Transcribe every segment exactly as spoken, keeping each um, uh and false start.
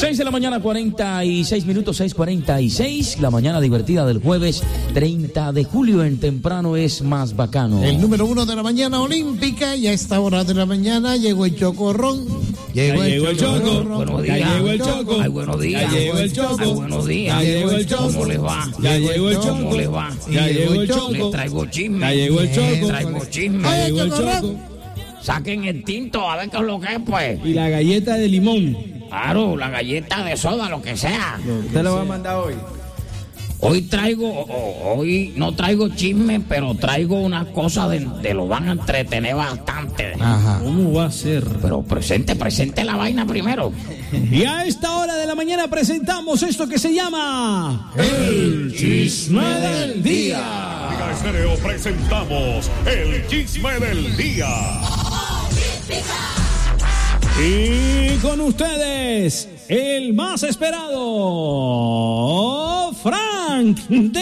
seis de la mañana, cuarenta y seis minutos, seis cuarenta y seis. La mañana divertida del jueves treinta de julio en Temprano es más bacano. El número uno de la mañana olímpica, y a esta hora de la mañana llegó el chocorrón. Llegó, llegó el choco. Buenos días. Ya llegó el choco. Ay, buenos días. Ya llegó el choco. Ay, buenos días. Ya llegó el choco. ¿Cómo les va? Ya llegó el choco. ¿Cómo les va? Ya llegó el choco. Les traigo chisme. Ya llegó el choco. Les traigo chisme. Ya llegó el choco. Saquen el tinto, a ver qué es lo que es, pues. Y la galleta de limón. Claro, la galleta de soda, lo que sea. ¿Usted lo va a mandar hoy? Hoy traigo, o- hoy no traigo chisme, pero traigo una cosa de, de lo van a entretener bastante. Ajá. ¿Cómo va a ser? Pero presente, presente la vaina primero. Y a esta hora de la mañana presentamos esto que se llama El Chisme del Día. Liga Estéreo presentamos el chisme del día. Y con ustedes, el más esperado, Frank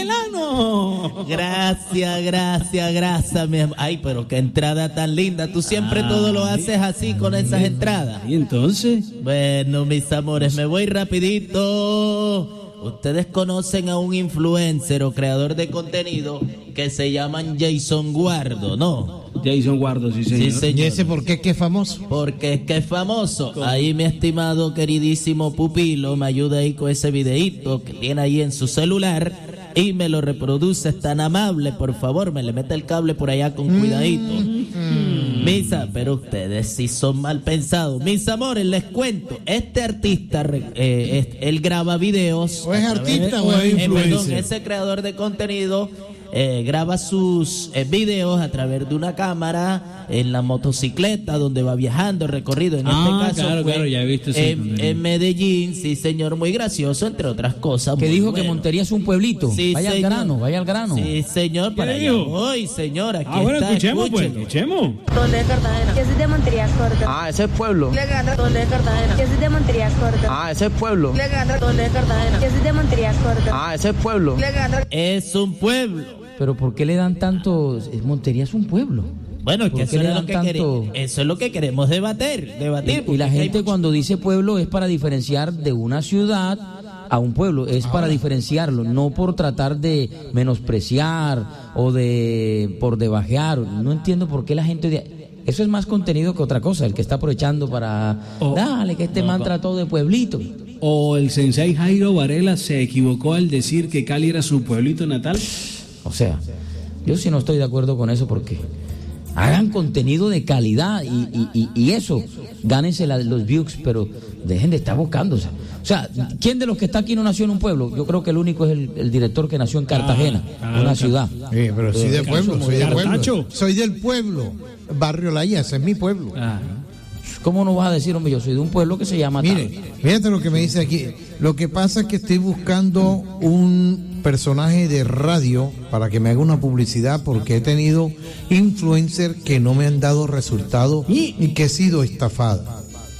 Delano. Gracias, gracias, gracias. Mi am- Ay, pero qué entrada tan linda. Tú siempre todo lo haces así con esas entradas. Y entonces, Bueno, mis amores, me voy rapidito. Ustedes conocen a un influencer o creador de contenido que se llaman Jason Guardo, ¿no? Jason Guardo, sí señor. Sí, señor. ¿Y ese por qué que es famoso? Porque es que es famoso. Ahí mi estimado, queridísimo pupilo me ayuda ahí con ese videíto que tiene ahí en su celular y me lo reproduce. Es tan amable, por favor, me le mete el cable por allá con cuidadito. Misa, pero ustedes sí son mal pensados. Mis amores, les cuento, este artista, re- eh, es- él graba videos. ¿O es a través- artista o es eh, perdón, influencer? ese creador de contenido eh, graba sus eh, videos a través de una cámara en la motocicleta donde va viajando, recorrido. En Ah, este caso claro, fue claro, ya he visto ese en, contenido. en Medellín, sí señor, muy gracioso, entre otras cosas. Que muy dijo que bueno. Montería es un pueblito. Sí, vaya señor. al grano, vaya al grano. Sí, señor, para allá dijo? voy, señor, aquí Ah, bueno, está, escuchemos pues, escúchelo. escuchemos. ¿Dónde es Cartagena? Yo soy de Montería Corta. Ah, ese es pueblo. ¿Dónde es Cartagena? Yo soy de Montería Corta. Ah, ese es pueblo. ¿Dónde es Cartagena? Yo soy de Montería Corta. Ah, ese es pueblo. Es un pueblo. Pero ¿por qué le dan tanto? Es- Montería es un pueblo. Bueno, es ¿Por que qué eso, le es lo dan que tanto? queremos, eso es lo que queremos debatir, debatir. Y, y porque la hay gente mucho- cuando dice pueblo es para diferenciar de una ciudad a un pueblo, es para diferenciarlo, no por tratar de menospreciar o de por debajear. No entiendo por qué la gente de- eso es más contenido que otra cosa, el que está aprovechando para Oh. dale que este man trató de pueblito. O el sensei Jairo Varela se equivocó al decir que Cali era su pueblito natal. O sea, yo sí no estoy de acuerdo con eso porque hagan contenido de calidad y, y, y, y eso, gánense la- los views, pero dejen de estar buscándose. O sea, ¿quién de los que está aquí no nació en un pueblo? Yo creo que el único es el, el director que nació en Cartagena, Ah, una ah, ciudad. Sí, pero soy del pueblo, soy del Cartacho. pueblo. Soy del pueblo. Barrio La Ia, ese es mi pueblo. Ah, ¿Cómo no vas a decir, hombre, yo soy de un pueblo que se llama Mire, tal? fíjate lo que me dice aquí. Lo que pasa es que estoy buscando un personaje de radio para que me haga una publicidad porque he tenido influencers que no me han dado resultados y que he sido estafada.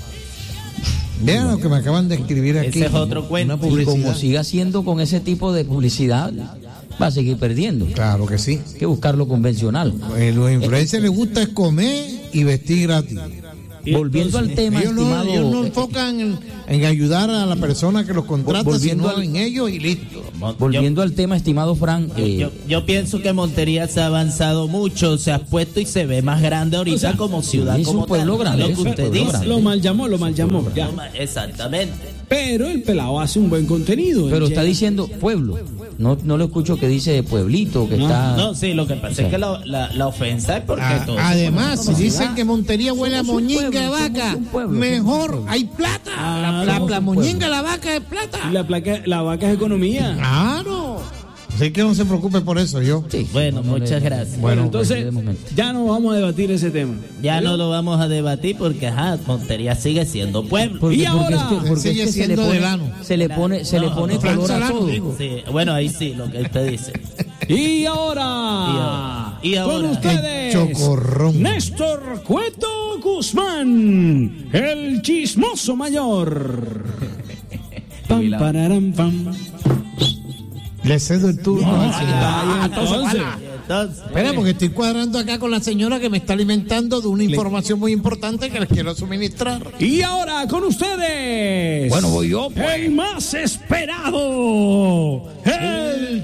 Vean lo que me acaban de escribir aquí. Ese es otro cuento. Una Y como publicidad. siga haciendo con ese tipo de publicidad, va a seguir perdiendo. Claro que sí. Hay que buscar lo convencional. Eh, los influencers les gusta es comer y vestir gratis. y Volviendo al entonces- tema, Ellos no, estimado. ellos no eh, enfocan en, en ayudar a la persona que los contrata, Volviendo sino al- en ellos y listo. Volviendo al tema, estimado Frank, Yo, eh, yo- yo pienso que Montería se ha avanzado mucho, se ha puesto y se ve más grande ahorita O sea, como ciudad, es un como pueblo tal. grande, Lo es que un usted pueblo dice. grande. Lo mal llamó, lo mal llamó. ya. Exactamente. Pero el pelado hace un buen contenido. pero Él está llega- diciendo pueblo. No, no lo escucho que dice pueblito, que No, está. No, sí, lo que pasa O sea, es que la, la, la ofensa es porque A- todo. además, si dicen ciudad. que Montería huele a Somos un moñinga de pueblo, vaca, somos un pueblo, mejor somos un pueblo. hay plata. Ah, la, la- somos la un moñinga pueblo. de la vaca es plata. Y la, placa, la vaca es economía. Claro. Así que no se preocupe por eso, yo. Sí, Bueno, no, no muchas le- gracias. Bueno, Bueno, entonces de momento. ya no vamos a debatir ese tema. Ya no lo vamos a debatir porque, ajá, Montería sigue siendo pueblo. Porque, Y porque ahora, es que, porque es sigue que se le siendo pone, delano. se le pone, se le No, pone no, Fran color a Solano, todo. digo. Sí, bueno, ahí sí, lo que usted dice. Y ahora, Y ahora. con ustedes, El chocorrón. Néstor Cueto Guzmán, el chismoso mayor. Pam, pararam, pam. Le cedo el turno. Ah, entonces, entonces. Espera, porque estoy cuadrando acá con la señora que me está alimentando de una información muy importante que les quiero suministrar. Y ahora con ustedes. Bueno, voy yo, pues. El más esperado. El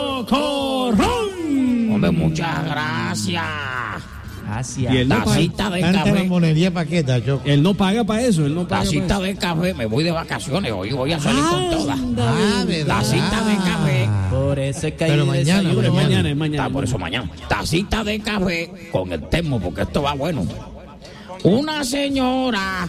Chocorrón. Hombre, muchas gracias. Gracias. Y él no, Tacita de Tanta la café. monería paqueta, Choco. él no paga para eso. Él no paga Tacita pa' eso. de café. Me voy de vacaciones. Hoy voy a salir con todas. Ah, ¿verdad? Tacita de café. Por eso es que Pero hay mañana, desayuno. Pero mañana, es Está mañana. por eso mañana. Tacita de café con el termo, porque esto va bueno. Una señora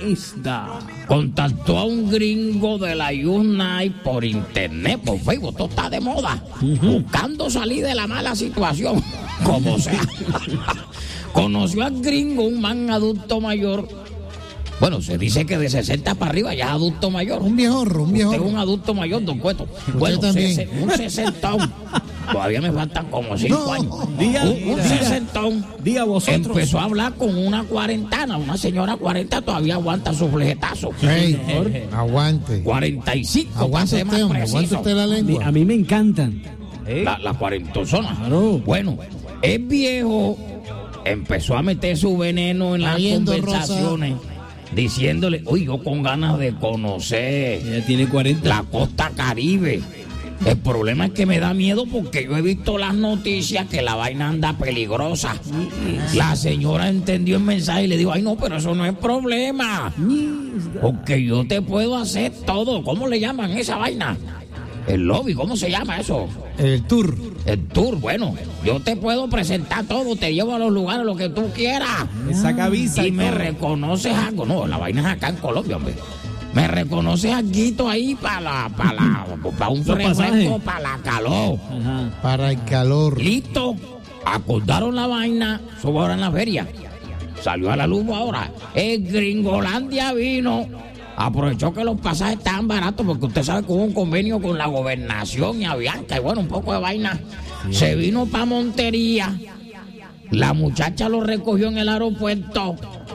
contactó a un gringo de la Unite por internet, por Facebook, todo está de moda, buscando salir de la mala situación, como sea. Conoció al gringo, un man adulto mayor. Bueno, se dice que de sesenta para arriba ya es adulto mayor. Un viejorro, un Usted es viejorro. un adulto mayor, don Cueto. Bueno, también. sese- un sesentón. Todavía me faltan como cinco No. años. Diga, un, un diga. sesentón. Diga vosotros. Empezó a hablar con una cuarentana. Una señora cuarenta todavía aguanta su flejetazo. Ey, aguante. cuarenta y cinco, para Aguante ser más usted, hombre, aguante preciso. usted la A mí- lengua. A mí me encantan. La, la cuarentosona. Claro. Bueno, es viejo. Empezó a meter su veneno en las Viendo, conversaciones. Diciéndole, uy, yo con ganas de conocer Ella tiene cuarenta. la costa Caribe. El problema es que me da miedo porque yo he visto las noticias que la vaina anda peligrosa. La señora entendió el mensaje y le dijo, ay no, pero eso no es problema. Porque yo te puedo hacer todo. ¿Cómo le llaman esa vaina? El lobby, ¿cómo se llama eso? El tour. El tour, bueno, yo te puedo presentar todo, te llevo a los lugares, lo que tú quieras. Saca visa. Y me reconoces algo. No, la vaina es acá en Colombia, hombre. Me reconoces algo ahí para la, para la, para un Los refresco, pasajes. para la calor. Ajá. Para el calor. Listo, acordaron la vaina, eso va ahora en la feria. Salió a la luz ahora. El Gringolandia vino, aprovechó que los pasajes estaban baratos, porque usted sabe que hubo un convenio con la gobernación y Avianca, y bueno, un poco de vaina. Se vino para Montería, la muchacha lo recogió en el aeropuerto.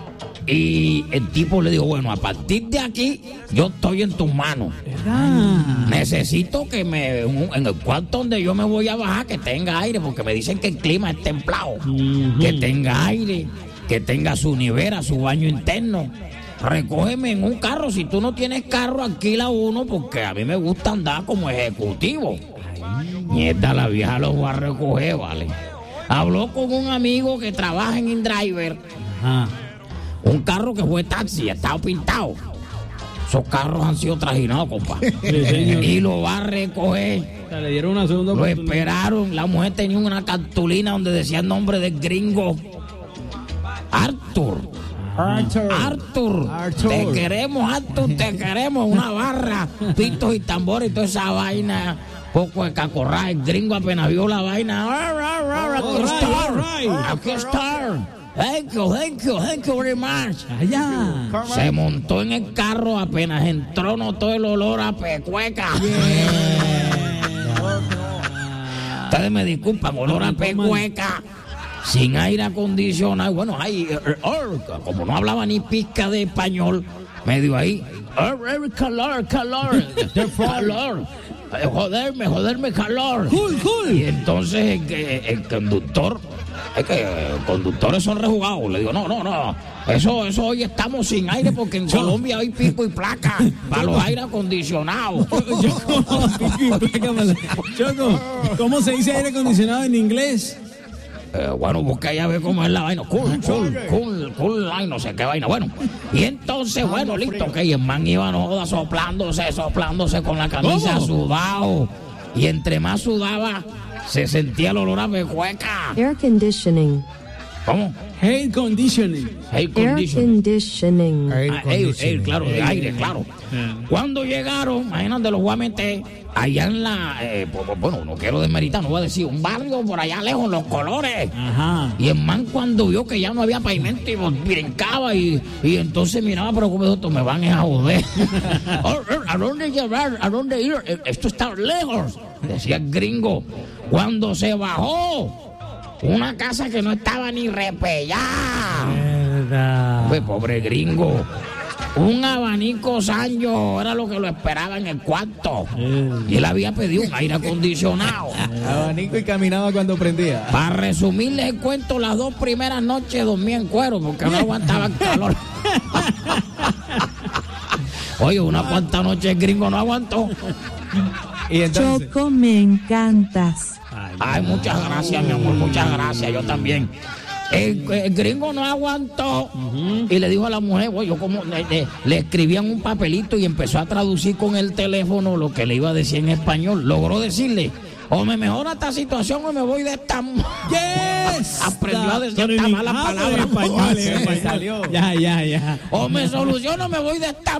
Y el tipo le dijo, bueno, a partir de aquí, yo estoy en tus manos. Ah. Necesito que me, en el cuarto donde yo me voy a bajar, que tenga aire, porque me dicen que el clima es templado. Que tenga aire, que tenga su nevera, su baño interno. Recógeme en un carro. Si tú no tienes carro, alquila uno, porque a mí me gusta andar como ejecutivo. Mierda, la vieja los va a recoger, vale. Habló con un amigo que trabaja en InDriver. Ajá. Un carro que fue taxi, estaba pintado. Esos carros han sido trajinados, compa. Sí, señor. Y lo va a recoger. O sea, le dieron una segunda Lo oportunidad. esperaron. La mujer tenía una cartulina donde decía el nombre del gringo. Arthur. Arthur. Arthur. Arthur. Te queremos, Arthur, te queremos. Una barra, pitos y tambores y toda esa vaina. Poco de cacorra. El gringo apenas vio la vaina. Ar, ar, ar, Aquí All right, está. all right. Aquí está. Thank you, thank you, thank you very much. Allá. Se montó en el carro, apenas entró, notó el olor a pecueca. Ustedes me disculpan, olor a pecueca. Sin aire acondicionado. Bueno, ahí, eh, eh, oh, como no hablaba ni pizca de español, medio ahí. Oh, eh, calor, calor, calor. Eh, Joderme, joderme, calor. Cool, cool. Y entonces el, que- el conductor, es que eh, conductores son rejugados. Le digo, no, no, no. Eso, eso hoy estamos sin aire porque en Colombia hay pico y placa para los aire acondicionados. Choco, ¿cómo se dice aire acondicionado en inglés? Eh, bueno, busca ya ver cómo es la vaina. Cool, cool, cool, cool, line, no sé qué vaina. Bueno, y entonces, bueno, listo, que el man iba, no joda, soplándose, soplándose con la camisa ¿Cómo? sudado. Y entre más sudaba, se sentía el olor a pecueca. Air conditioning. ¿Cómo? Air conditioning. Air Air conditioning. conditioning. Air Ah, air, conditioning. air, claro, de aire, claro. Cuando llegaron, imagínate, los voy a meter allá en la, eh, pues, pues, bueno, no quiero desmeritar, no voy a decir, un barrio por allá lejos, Los Colores. Ajá. Y el man cuando vio que ya no había pavimento y brincaba y, y entonces miraba preocupado, me van a joder. ¿A dónde llevar? ¿A dónde ir? Esto está lejos, decía el gringo. Cuando se bajó, una casa que no estaba ni repellada. Pues, pobre gringo. un abanico Sanyo era lo que lo esperaba en el cuarto. Y él había pedido un aire acondicionado. Abanico y caminaba cuando prendía. Para resumirles el cuento, las dos primeras noches dormí en cuero porque no aguantaba el calor. Oye, una cuanta noche el gringo no aguantó. Y entonces, Choco, me encantas. Ay, muchas gracias, mi amor, muchas gracias, yo también. El, el gringo no aguantó uh-huh. y le dijo a la mujer, bueno, yo como le, le, le escribían un papelito y empezó a traducir con el teléfono lo que le iba a decir en español. Logró decirle, o me mejora esta situación o me voy de esta... Yes. Aprendió a decir esta mala ah, palabra. En español, en español. Salió. Ya, ya, ya. O me soluciono o me voy de esta...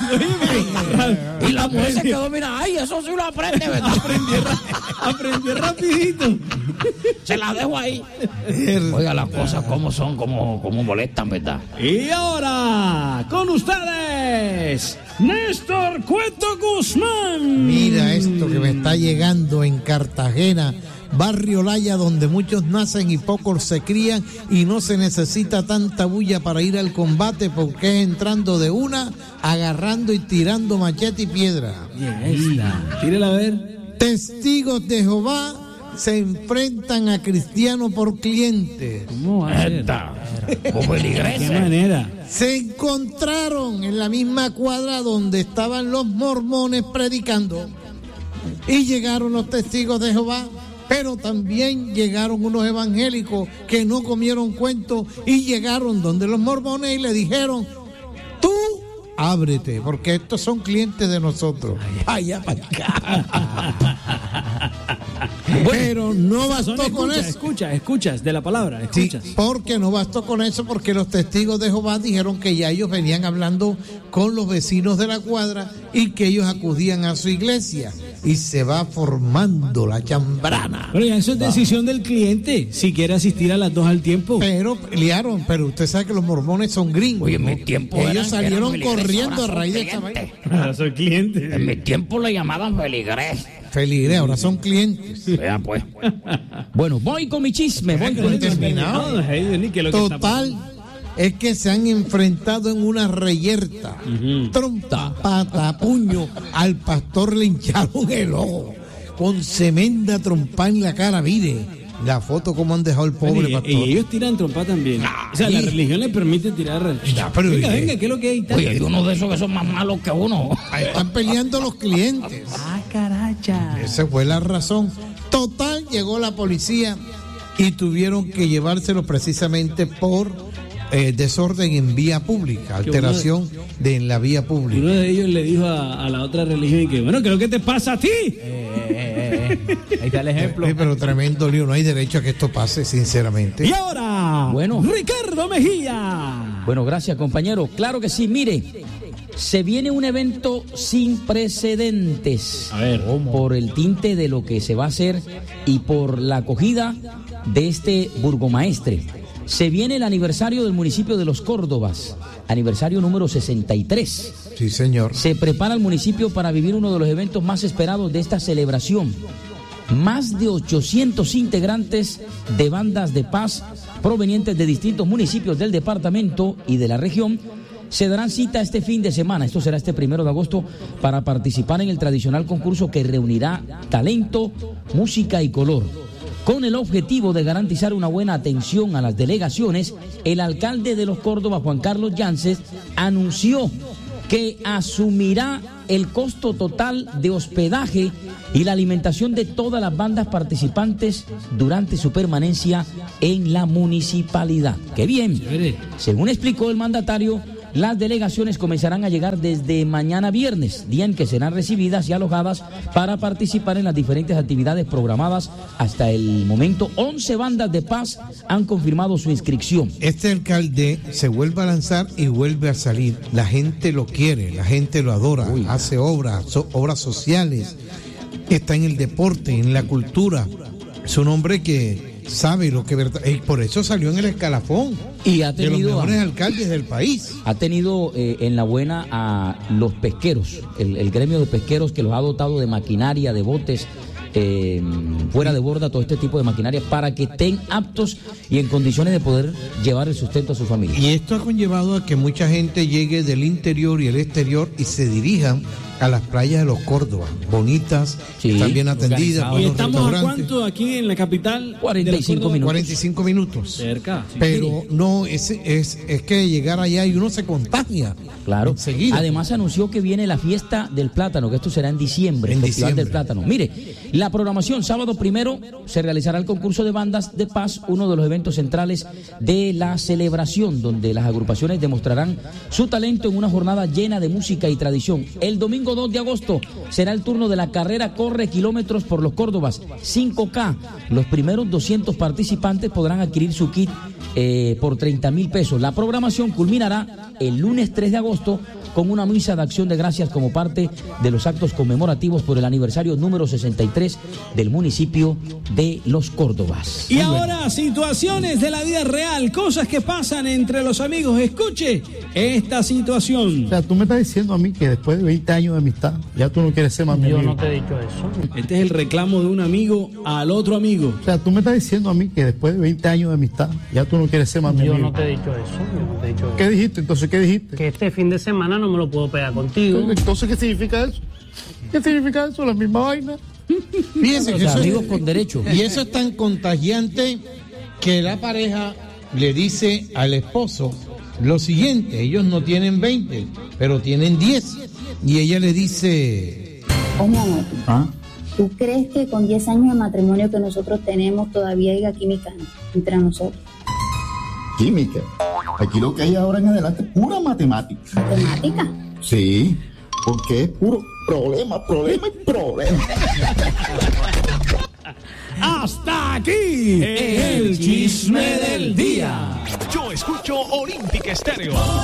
Y la mujer se quedó, mira, ay, eso sí lo aprende, ¿verdad? Aprendí, aprendí rapidito. Se la dejo ahí. Oiga, las cosas como son, como, como molestan, ¿verdad? Y ahora, con ustedes, Néstor Cueto Guzmán. Mira esto que me está llegando en Cartagena, barrio Laya, donde muchos nacen y pocos se crían y no se necesita tanta bulla para ir al combate porque es entrando de una, agarrando y tirando machete y piedra. Tírela a ver. Testigos de Jehová se enfrentan a cristianos por clientes. ¿Cómo va a ser? Como el iglesia. ¿De qué manera? Se encontraron en la misma cuadra donde estaban los mormones predicando y llegaron los testigos de Jehová, pero también llegaron unos evangélicos que no comieron cuento y llegaron donde los mormones y le dijeron, tú ábrete, porque estos son clientes de nosotros. Vaya para acá. Pero no bastó escucha, con eso. Escucha, escuchas de la palabra, escuchas. Sí, porque no bastó con eso, porque los testigos de Jehová dijeron que ya ellos venían hablando con los vecinos de la cuadra y que ellos acudían a su iglesia y se va formando la chambrana. Pero ya eso es decisión del cliente, si quiere asistir a las dos al tiempo. Pero pelearon, pero usted sabe que los mormones son gringos. Oye, en ¿no? mi tiempo ellos eran, salieron eran corriendo a feligreses, raíz de ahora esta son vaina. Ahora soy cliente. En mi tiempo le llamaban feligres. Feligres, ahora son clientes. Vea pues. Bueno, voy con mi chisme, voy que con no mi he terminado. Total, es que se han enfrentado en una reyerta. Uh-huh. Trompa, pata, puño. Al pastor le hincharon el ojo con semenda trompa en la cara, mire. La foto como han dejado el pobre y, pastor. Y ellos tiran trompa también. Ah, o sea, y... la religión les permite tirar. Ya, pero venga, venga, ¿qué es lo que hay? Oye, hay uno de esos que son más malos que uno. Ahí están peleando los clientes. Ah, caracha. Esa fue la razón. Total, llegó la policía y tuvieron que llevárselo precisamente por eh, desorden en vía pública, alteración de, de en la vía pública. Uno de ellos le dijo a, a la otra religión y que, bueno, ¿qué es lo que te pasa a ti? Eh, eh, eh, eh. Ahí está el ejemplo. Sí, pero tremendo lío, no hay derecho a que esto pase, sinceramente. Y ahora, bueno, Ricardo Mejía. Bueno, gracias, compañero. Claro que sí, mire, se viene un evento sin precedentes. A ver, ¿cómo? Por el tinte de lo que se va a hacer y por la acogida de este burgomaestre. Se viene el aniversario del municipio de Los Córdobas, aniversario número sesenta y tres. Sí, señor. Se prepara el municipio para vivir uno de los eventos más esperados de esta celebración. Más de ochocientos integrantes de bandas de paz provenientes de distintos municipios del departamento y de la región se darán cita este fin de semana, esto será este primero de agosto, para participar en el tradicional concurso que reunirá talento, música y color. Con el objetivo de garantizar una buena atención a las delegaciones, el alcalde de Los Córdobas, Juan Carlos Yances, anunció que asumirá el costo total de hospedaje y la alimentación de todas las bandas participantes durante su permanencia en la municipalidad. ¡Qué bien! Según explicó el mandatario, las delegaciones comenzarán a llegar desde mañana viernes, día en que serán recibidas y alojadas para participar en las diferentes actividades programadas. Hasta el momento, once bandas de paz han confirmado su inscripción. Este alcalde se vuelve a lanzar y vuelve a salir. La gente lo quiere, la gente lo adora, Uy. hace obras, so, obras sociales, está en el deporte, en la cultura. Es un hombre que sabe lo que verdad, y por eso salió en el escalafón y ha tenido de los mejores a, alcaldes del país. Ha tenido eh, en la buena a los pesqueros, el, el gremio de pesqueros que los ha dotado de maquinaria, de botes eh, fuera de borda todo este tipo de maquinaria para que estén aptos y en condiciones de poder llevar el sustento a su familia. Y esto ha conllevado a que mucha gente llegue del interior y el exterior y se dirijan a las playas de los Córdoba, bonitas, Sí, están bien atendidas, ¿Y buenos estamos a restaurantes. cuánto aquí en la capital? cuarenta y cinco de la Córdoba? minutos. cuarenta y cinco minutos. Cerca. sí. Pero no, es, es, es que llegar allá y uno se contagia. Claro. Enseguida. Además se anunció que viene la fiesta del plátano, que esto será en diciembre, En el Festival diciembre. del Plátano. Mire, la programación, sábado primero se realizará el concurso de bandas de paz, uno de los eventos centrales de la celebración, donde las agrupaciones demostrarán su talento en una jornada llena de música y tradición. El domingo dos de agosto será el turno de la carrera Corre Kilómetros por los Córdobas, cinco K. Los primeros doscientos participantes podrán adquirir su kit eh, por treinta mil pesos. La programación culminará el lunes tres de agosto con una misa de acción de gracias como parte de los actos conmemorativos por el aniversario número sesenta y tres del municipio de Los Córdobas. Y ahora, situaciones de la vida real, cosas que pasan entre los amigos. Escuche esta situación. O sea, tú me estás diciendo a mí que después de veinte años de amistad, ya tú no quieres ser más mi Yo amigo. no te he dicho eso. Este es el reclamo de un amigo al otro amigo. O sea, tú me estás diciendo a mí que después de veinte años de amistad, ya tú no quieres ser más mi Yo amigo. no te he dicho eso. Yo no te he dicho ¿Qué dijiste? Entonces, ¿qué dijiste? que este fin de semana no me lo puedo pegar contigo. Entonces, ¿qué significa eso? ¿Qué significa eso? La misma vaina. Fíjense O que sea, eso es- amigos con derecho. Y eso es tan contagiante que la pareja le dice al esposo lo siguiente: ellos no tienen veinte, pero tienen diez. Y ella le dice: Oh, mi amor, ¿Ah? ¿tú crees que con diez años de matrimonio que nosotros tenemos todavía haya química entre nosotros? Química. Aquí lo que hay ahora en adelante es pura matemática. ¿Matemática? Sí, porque es puro problema, problema y problema. Hasta aquí el chisme del día. Yo escucho Olímpica Estéreo.